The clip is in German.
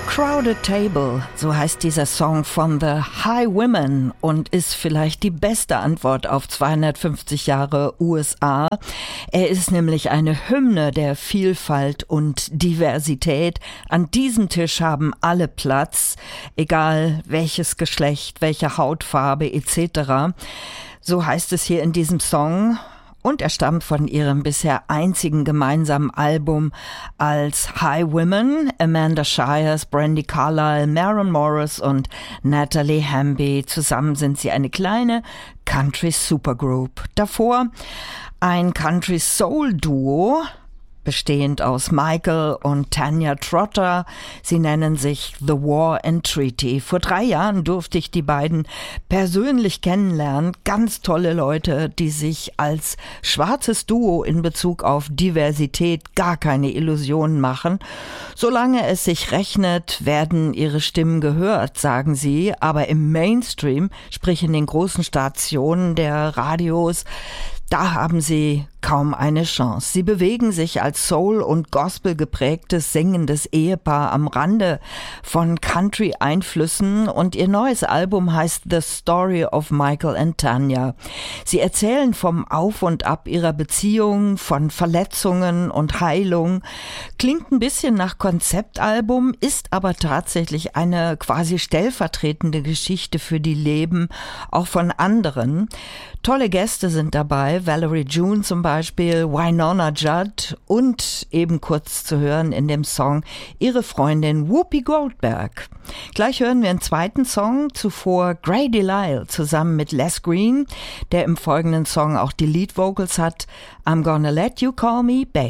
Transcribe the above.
Crowded Table, so heißt dieser Song von The Highwomen und ist vielleicht die beste Antwort auf 250 Jahre USA. Er ist nämlich eine Hymne der Vielfalt und Diversität. An diesem Tisch haben alle Platz, egal welches Geschlecht, welche Hautfarbe etc. So heißt es hier in diesem Song. Und er stammt von ihrem bisher einzigen gemeinsamen Album als Highwomen. Amanda Shires, Brandi Carlile, Maren Morris und Natalie Hamby. Zusammen sind sie eine kleine Country Supergroup. Davor ein Country Soul Duo, bestehend aus Michael und Tanya Trotter. Sie nennen sich The War and Treaty. Vor 3 Jahren durfte ich die beiden persönlich kennenlernen. Ganz tolle Leute, die sich als schwarzes Duo in Bezug auf Diversität gar keine Illusionen machen. Solange es sich rechnet, werden ihre Stimmen gehört, sagen sie. Aber im Mainstream, sprich in den großen Stationen der Radios, da haben sie kaum eine Chance. Sie bewegen sich als Soul- und Gospel geprägtes, singendes Ehepaar am Rande von Country-Einflüssen und ihr neues Album heißt The Story of Michael and Tanya. Sie erzählen vom Auf und Ab ihrer Beziehung, von Verletzungen und Heilung. Klingt ein bisschen nach Konzeptalbum, ist aber tatsächlich eine quasi stellvertretende Geschichte für die Leben auch von anderen. Tolle Gäste sind dabei, Valerie June zum Beispiel, Wynonna Judd und eben kurz zu hören in dem Song ihre Freundin Whoopi Goldberg. Gleich hören wir einen zweiten Song, zuvor Grady Lyle zusammen mit Les Green, der im folgenden Song auch die Lead Vocals hat. I'm Gonna Let You Call Me Babe.